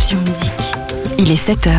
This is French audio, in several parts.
sur Musique. Il est 7h.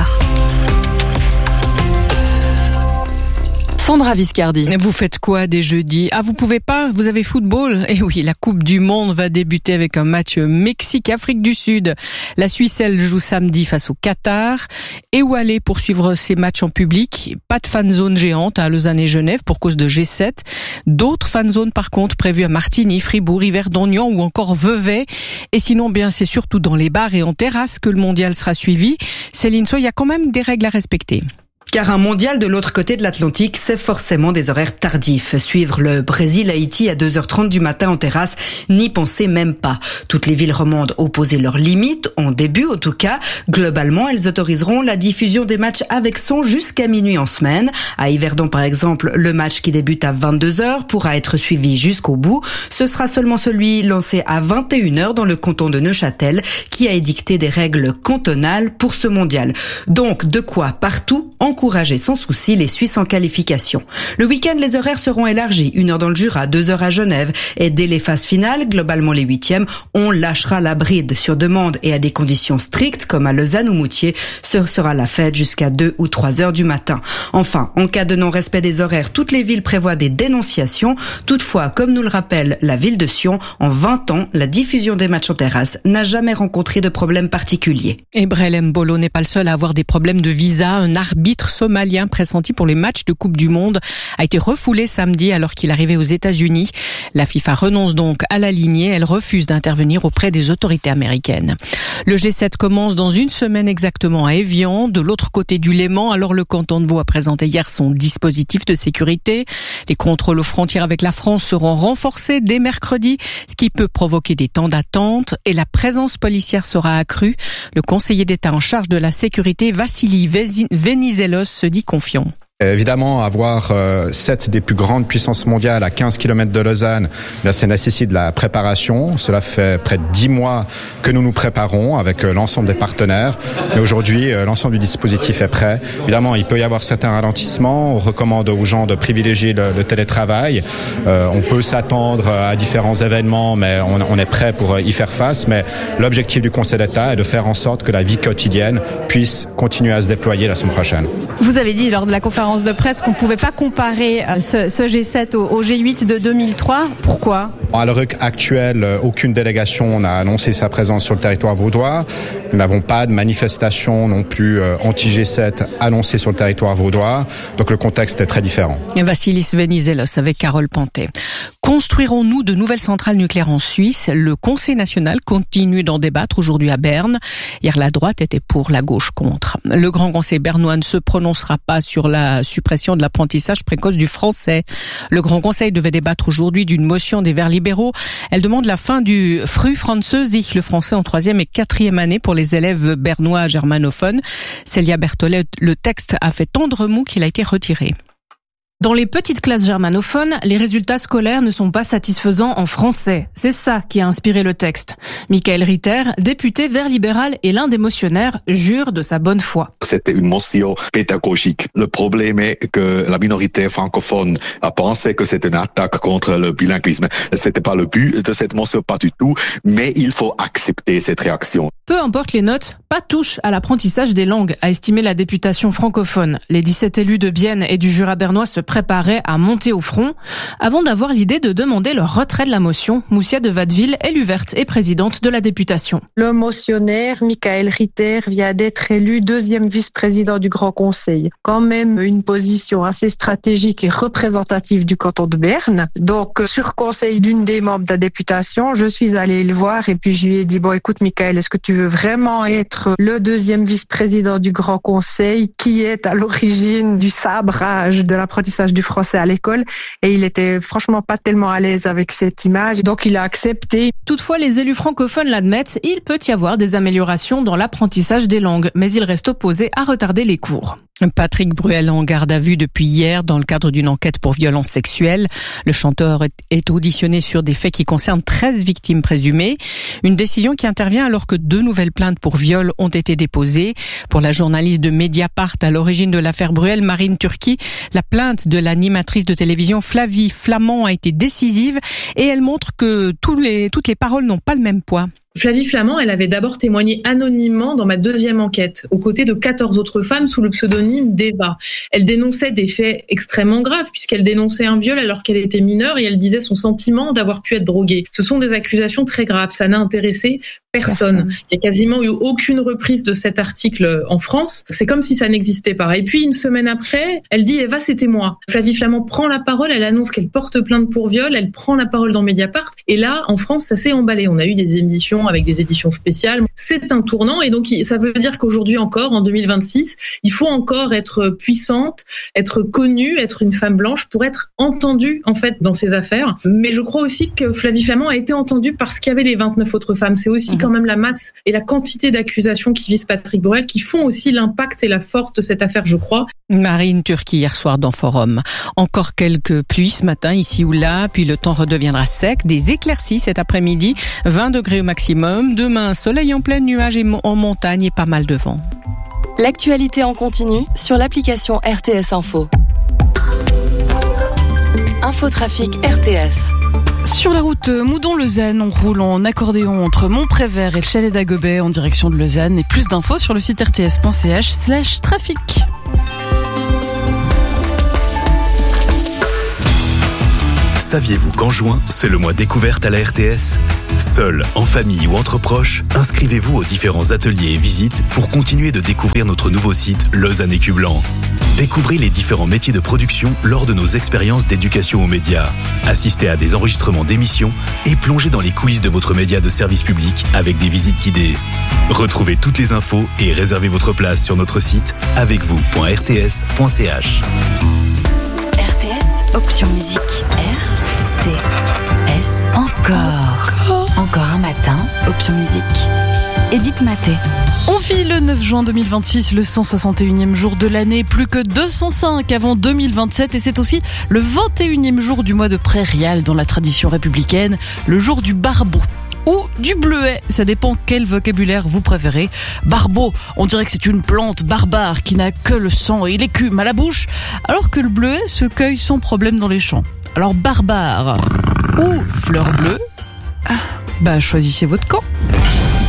Sandra Viscardi. Vous faites quoi des jeudis ? Vous pouvez pas ? Vous avez football ? Eh oui, la Coupe du Monde va débuter avec un match Mexique-Afrique du Sud. La Suisse, elle, joue samedi face au Qatar. Et où aller pour suivre ces matchs en public ? Pas de fan zone géante à Lausanne et Genève pour cause de G7. D'autres fan zones, par contre, prévues à Martigny, Fribourg, Yverdon-Niort ou encore Vevey. Et sinon, bien, c'est surtout dans les bars et en terrasse que le mondial sera suivi. Céline Soy, il y a quand même des règles à respecter. Car un mondial de l'autre côté de l'Atlantique, c'est forcément des horaires tardifs. Suivre le Brésil-Haïti à 2h30 du matin en terrasse, n'y pensez même pas. Toutes les villes romandes ont posé leurs limites, en début en tout cas. Globalement, elles autoriseront la diffusion des matchs avec son jusqu'à minuit en semaine. À Yverdon par exemple, le match qui débute à 22h pourra être suivi jusqu'au bout. Ce sera seulement celui lancé à 21h dans le canton de Neuchâtel qui a édicté des règles cantonales pour ce mondial. Donc, de quoi partout encourager sans souci les Suisses en qualification. Le week-end, les horaires seront élargis. 1h dans le Jura, 2h à Genève. Et dès les phases finales, globalement les 8e, on lâchera la bride sur demande et à des conditions strictes, comme à Lausanne ou Moutier. Ce sera la fête jusqu'à 2 ou 3h du matin. Enfin, en cas de non-respect des horaires, toutes les villes prévoient des dénonciations. Toutefois, comme nous le rappelle la ville de Sion, en 20 ans, la diffusion des matchs en terrasse n'a jamais rencontré de problème particulier. Et Brel Mbolo n'est pas le seul à avoir des problèmes de visa. Un arbitre somalien pressenti pour les matchs de Coupe du Monde a été refoulé samedi alors qu'il arrivait aux États-Unis. La FIFA renonce donc à l'aligner. Elle refuse d'intervenir auprès des autorités américaines. Le G7 commence dans une semaine exactement à Évian, de l'autre côté du Léman. Alors le canton de Vaud a présenté hier son dispositif de sécurité. Les contrôles aux frontières avec la France seront renforcés dès mercredi, ce qui peut provoquer des temps d'attente et la présence policière sera accrue. Le conseiller d'État en charge de la sécurité, Vassili Venizelos, se dit confiant. Évidemment, avoir 7 des plus grandes puissances mondiales à 15 km de Lausanne, là, ça nécessite de la préparation. Cela fait près de 10 mois que nous nous préparons avec l'ensemble des partenaires. Mais aujourd'hui, l'ensemble du dispositif est prêt. Évidemment, il peut y avoir certains ralentissements. On recommande aux gens de privilégier le télétravail. On peut s'attendre à différents événements, mais on est prêt pour y faire face. Mais l'objectif du Conseil d'État est de faire en sorte que la vie quotidienne puisse continuer à se déployer la semaine prochaine. Vous avez dit lors de la conférence de presse qu'on ne pouvait pas comparer ce G7 au G8 de 2003. Pourquoi ? À l'heure actuelle, aucune délégation n'a annoncé sa présence sur le territoire vaudois. Nous n'avons pas de manifestation non plus anti-G7 annoncée sur le territoire vaudois. Donc le contexte est très différent. Vassilis Venizelos avec Carole Pantet. Construirons-nous de nouvelles centrales nucléaires en Suisse ? Le Conseil national continue d'en débattre aujourd'hui à Berne. Hier, la droite était pour, la gauche contre. Le Grand Conseil bernois ne se prononcera pas sur la suppression de l'apprentissage précoce du français. Le Grand Conseil devait débattre aujourd'hui d'une motion des Verts libéraux. Elle demande la fin du Früh Französisch, le français en 3e et 4e année pour les élèves bernois germanophones. Célia Berthollet, le texte a fait tant de remous qu'il a été retiré. Dans les petites classes germanophones, les résultats scolaires ne sont pas satisfaisants en français. C'est ça qui a inspiré le texte. Michael Ritter, député vert libéral et l'un des motionnaires, jure de sa bonne foi. C'était une motion pédagogique. Le problème est que la minorité francophone a pensé que c'était une attaque contre le bilinguisme. C'était pas le but de cette motion, pas du tout, mais il faut accepter cette réaction. Peu importe les notes, pas touche à l'apprentissage des langues, a estimé la députation francophone. Les 17 élus de Bienne et du Jura bernois se préparaient à monter au front avant d'avoir l'idée de demander le retrait de la motion. Moussia de Watteville, élue verte et présidente de la députation. Le motionnaire, Michael Ritter, vient d'être élu 2e vice-président du Grand Conseil. Quand même une position assez stratégique et représentative du canton de Berne. Donc, sur conseil d'une des membres de la députation, je suis allée le voir et puis je lui ai dit, bon, écoute, Michael, est-ce que tu veux vraiment être le 2e vice-président du Grand Conseil qui est à l'origine du sabrage de l'apprentissage du français à l'école? Et il était franchement pas tellement à l'aise avec cette image, donc il a accepté. Toutefois, les élus francophones l'admettent, il peut y avoir des améliorations dans l'apprentissage des langues, mais ils restent opposés à retarder les cours. Patrick Bruel en garde à vue depuis hier dans le cadre d'une enquête pour violence sexuelle. Le chanteur est auditionné sur des faits qui concernent 13 victimes présumées. Une décision qui intervient alors que 2 nouvelles plaintes pour viol ont été déposées. Pour la journaliste de Mediapart à l'origine de l'affaire Bruel, Marine Turki, la plainte de l'animatrice de télévision Flavie Flament a été décisive et elle montre que toutes les paroles n'ont pas le même poids. Flavie Flament, elle avait d'abord témoigné anonymement dans ma deuxième enquête, aux côtés de 14 autres femmes sous le pseudonyme d'Eva. Elle dénonçait des faits extrêmement graves, puisqu'elle dénonçait un viol alors qu'elle était mineure et elle disait son sentiment d'avoir pu être droguée. Ce sont des accusations très graves, ça n'a intéressé personne. Il n'y a quasiment eu aucune reprise de cet article en France. C'est comme si ça n'existait pas. Et puis, une semaine après, elle dit « Eva, c'était moi ». Flavie Flament prend la parole, elle annonce qu'elle porte plainte pour viol, elle prend la parole dans Mediapart. Et là, en France, ça s'est emballé. On a eu des émissions avec des éditions spéciales. C'est un tournant et donc ça veut dire qu'aujourd'hui encore, en 2026, il faut encore être puissante, être connue, être une femme blanche pour être entendue en fait dans ces affaires. Mais je crois aussi que Flavie Flament a été entendue parce qu'il y avait les 29 autres femmes. C'est aussi quand même la masse et la quantité d'accusations qui visent Patrick Bruel qui font aussi l'impact et la force de cette affaire, je crois. Marine Turki hier soir dans Forum. Encore quelques pluies ce matin ici ou là, puis le temps redeviendra sec. Des éclaircies cet après-midi, 20 degrés au maximum. Demain, soleil en plein nuage et en montagne et pas mal de vent. L'actualité en continu sur l'application RTS Info. Infotrafic RTS. Sur la route Moudon-Lausanne, on roule en accordéon entre Montprévert et le chalet d'Agobet en direction de Lausanne. Et plus d'infos sur le site rts.ch/trafic. Saviez-vous qu'en juin, c'est le mois découverte à la RTS ? Seul, en famille ou entre proches, inscrivez-vous aux différents ateliers et visites pour continuer de découvrir notre nouveau site Lausanne Écu Blanc. Découvrez les différents métiers de production lors de nos expériences d'éducation aux médias. Assistez à des enregistrements d'émissions et plongez dans les coulisses de votre média de service public avec des visites guidées. Retrouvez toutes les infos et réservez votre place sur notre site avecvous.rts.ch. RTS, option musique. RTS. Encore un matin, option musique. Edith Maté. On vit le 9 juin 2026, le 161e jour de l'année, plus que 205 avant 2027 et c'est aussi le 21e jour du mois de prairial dans la tradition républicaine, le jour du barbeau. Ou du bleuet, ça dépend quel vocabulaire vous préférez. Barbeau, on dirait que c'est une plante barbare qui n'a que le sang et l'écume à la bouche, alors que le bleuet se cueille sans problème dans les champs. Alors barbare ou fleur bleue, choisissez votre camp.